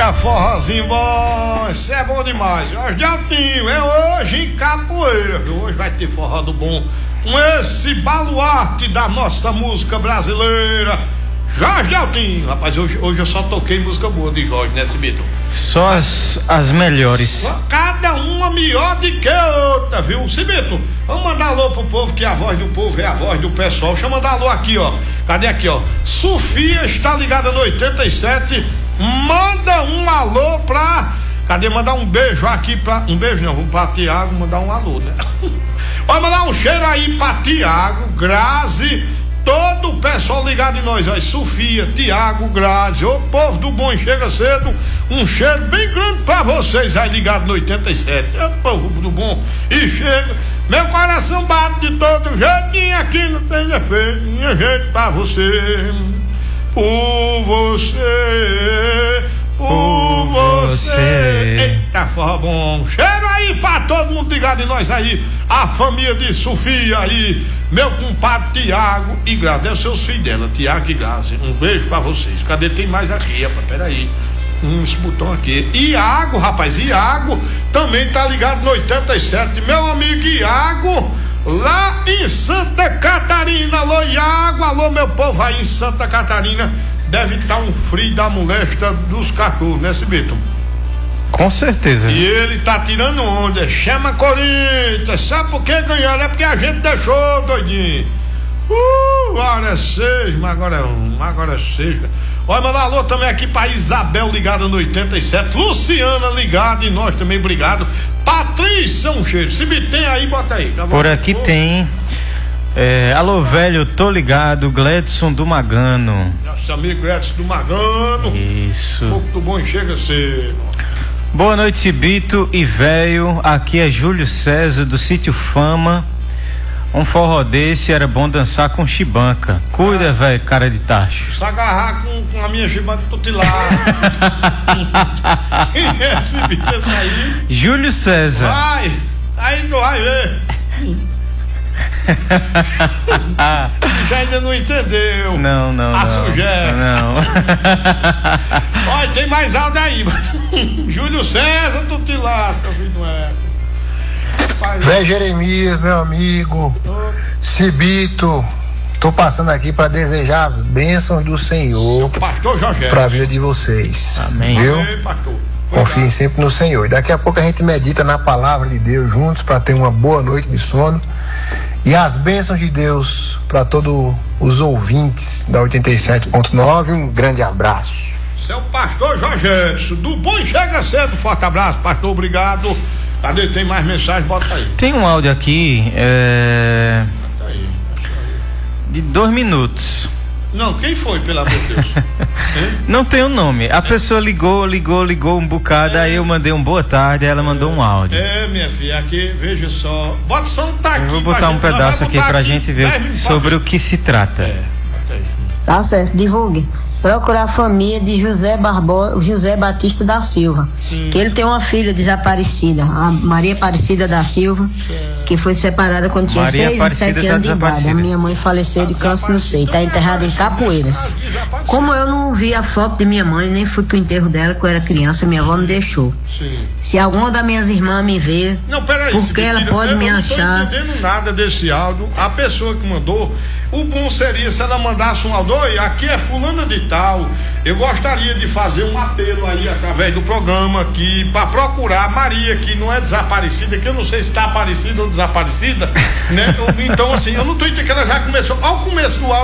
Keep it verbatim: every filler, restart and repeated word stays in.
Eita, forrozinho bom, isso é bom demais. Jorge Altinho, é hoje em Capoeira, viu? Hoje vai ter forró do bom com esse baluarte da nossa música brasileira, Jorge Altinho. Rapaz, hoje, hoje eu só toquei música boa de Jorge, né, Cibito? Só as, as melhores. Cada uma melhor do que a outra, viu? Cibito, vamos mandar alô pro povo, que a voz do povo é a voz do pessoal. Deixa eu mandar alô aqui, ó. Cadê aqui, ó? Sofia está ligada no oitenta e sete. Manda um alô pra... Cadê? Mandar um beijo aqui pra... Um beijo não, vamos pra Tiago, mandar um alô, né? Vai mandar um cheiro aí pra Tiago, Grazi, todo o pessoal ligado em nós, ó. Sofia, Tiago, Grazi, o povo do bom chega cedo. Um cheiro bem grande pra vocês aí ligado no oitenta e sete. É o povo do bom. E chega. Meu coração bate de todo jeitinho aqui, não tem defeito. Minha jeito pra você. Por você, por você. Eita, forró bom. Cheiro aí pra todo mundo ligado em nós aí. A família de Sofia aí. Meu compadre Tiago e Grazi. É os seus filhos dela, Tiago e Grazi. Um beijo pra vocês. Cadê? Tem mais aqui, rapaz. Peraí. Hum, esse botão aqui. Iago, rapaz. Iago também tá ligado no oitenta e sete. Meu amigo Iago, lá em Santa Catarina. Alô, Iago, alô, meu povo aí em Santa Catarina. Deve estar um frio da molesta dos cachorros, né, Cibito? Com certeza. E ele tá tirando onda. Chama Corinthians. Sabe por que ganharam? É porque a gente deixou, doidinho. Uh, agora é seis, mas agora é um, agora é seis. Olha, mandar alô também aqui pra Isabel ligada no oitenta e sete. Luciana ligada e nós também, obrigado. Patrícia, um cheiro. Se me tem aí, bota aí. Tá bom? Por aqui oh. tem. É, alô, velho, tô ligado. Gledson do Magano. Nosso amigo Gledson do Magano. Isso. Muito bom, chega cedo. Boa noite, Cibito e velho. Aqui é Júlio César do Sítio Fama. Um forró desse era bom dançar com chibanca. Cuida, ah, velho, cara de tacho. Se agarrar com, com a minha chibanca, tu te lasca. Quem é esse bicho aí? Júlio César. Vai, aí tu vai ver. Já ainda não entendeu. Não, não, a não. sugere. Não. Olha, tem mais áudio aí. Júlio César, tu te lasca, filho, não é? Zé Jeremias, meu amigo, Cibito, tô passando aqui para desejar as bênçãos do Senhor para a vida de vocês. Amém. Viu? Amém, pastor. Confiem sempre no Senhor. E daqui a pouco a gente medita na palavra de Deus juntos para ter uma boa noite de sono. E as bênçãos de Deus para todos os ouvintes da oitenta e sete ponto nove. Um grande abraço. Seu pastor Jorge Edson, do Bom Chega Cedo. Forte abraço, pastor, obrigado. Cadê? Tem mais mensagem? Bota aí. Tem um áudio aqui, é... Bota aí. de dois minutos. Não, quem foi, pelo amor de Deus? Não tem o um nome. A é. pessoa ligou, ligou, ligou um bocado, é. aí eu mandei um boa tarde, ela mandou um áudio. É, minha filha, aqui, veja só. Bota só um tá aqui. Eu vou botar um gente, pedaço aqui pra aqui, gente ver sobre o que se trata. É, bota aí. Tá certo, divulgue. Procurar a família de José Barbo... José Batista da Silva. Sim. Que ele tem uma filha desaparecida, a Maria Aparecida da Silva, sim, que foi separada quando tinha Maria seis e sete anos de idade. A minha mãe faleceu de câncer no seio, está enterrada em Capoeiras. Como eu não vi a foto de minha mãe, nem fui pro enterro dela quando eu era criança, minha avó não deixou. Sim. Se alguma das minhas irmãs me ver, não, peraí, porque ela pode me achar. Eu não tô entendendo nada desse áudio. A pessoa que mandou, o bom seria se ela mandasse um áudio: oi, aqui é fulana de tal, eu gostaria de fazer um apelo aí através do programa aqui para procurar a Maria, que não é desaparecida, que eu não sei se está aparecida ou desaparecida, né? Então assim, eu não tô entendendo que ela já começou ao começo do áudio.